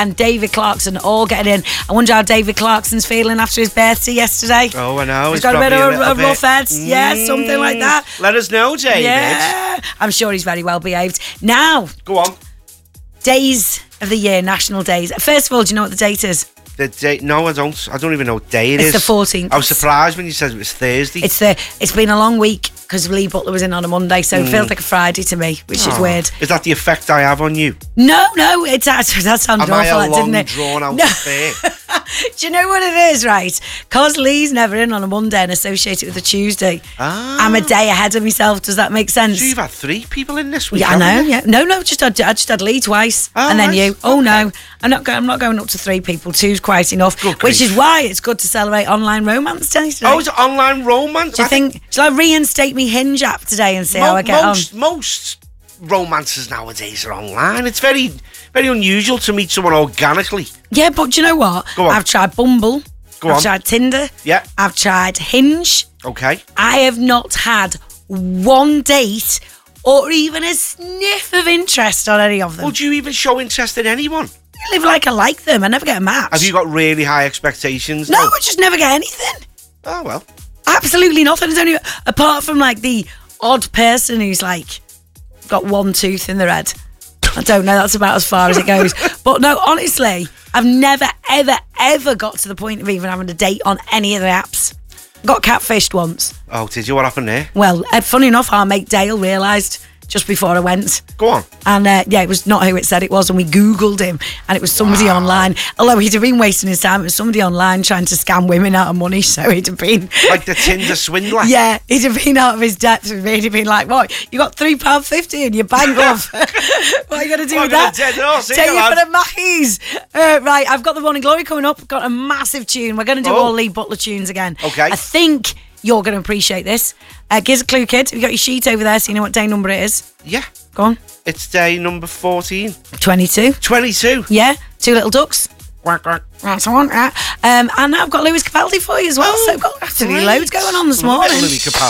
and David Clarkson all getting in. I wonder how David Clarkson's feeling after his birthday yesterday. Oh, I know. He's got a bit of a rough head. Yeah, something like that. Let us know, David. Yeah, I'm sure he's very well behaved. Now, Go on. days of the year, national days. First of all, do you know what the date is? The date? No, I don't. I don't even know what day it is. It's the 14th. I was surprised when you said it was Thursday. It's been a long week because Lee Butler was in on a Monday, so it feels like a Friday to me, which is weird. Is that the effect I have on you? No, that sounds Am awful, I a long, didn't it? drawn-out No. affair? Do you know what it is, right? Because Lee's never in on a Monday and associated with a Tuesday. I'm a day ahead of myself. Does that make sense? So you've had 3 people in this week. Yeah, I know. Yeah, no, I just had Lee twice, and then you. Oh no, I'm not going up to 3 people. 2's quite enough. Good which grief. is why it's good to celebrate online romance day today. Oh, it's online romance. Do you think? Shall I reinstate me Hinge app today and see how I get on? Most romances nowadays are online. It's very, very unusual to meet someone organically. Yeah, but do you know what? Go on. I've tried Bumble. Go I've on. tried Tinder. Yeah. I've tried Hinge. Okay. I have not had one date or even a sniff of interest on any of them. Would you even show interest in anyone? I live like I like them. I never get a match. Have you got really high expectations? No, I just never get anything. Oh, well. Absolutely nothing. It's only apart from like the odd person who's like got one tooth in their head. I don't know. That's about as far as it goes. But no, honestly, I've never, ever, ever got to the point of even having a date on any of the apps. Got catfished once. Oh, did you? What happened there? Well, funny enough, our mate Dale realised just before I went. Go on. And it was not who it said it was, and we Googled him, and it was somebody online. Although he'd have been wasting his time, it was somebody online trying to scam women out of money, so he'd have been... Like the Tinder swindler? Yeah, he'd have been out of his depth with me. He'd have been like, what, you got £3.50 in your bank, love? What are you going to do with that? Take you for the Mackies. Right, I've got the Morning Glory coming up. Got a massive tune. We're going to do all Lee Butler tunes again. Okay. I think you're going to appreciate this. Give us a clue, kid. Have you got your sheet over there so you know what day number it is? Yeah. Go on. It's day number 14. 22. 22. Yeah, 2 little ducks. Quack, quack. That's one. And I've got Lewis Capaldi for you as well. So I've got absolutely loads going on this morning. Louis Capaldi.